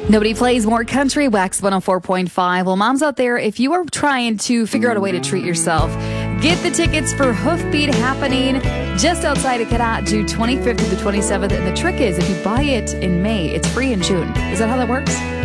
Nobody plays more country. Wax 104.5. Well, moms out there, if you are trying to figure out a way to treat yourself, get the tickets for Hoofbeat happening just outside of Cadott, June 25th to the 27th. And the trick is, if you buy it in May, it's free in June. Is that how that works?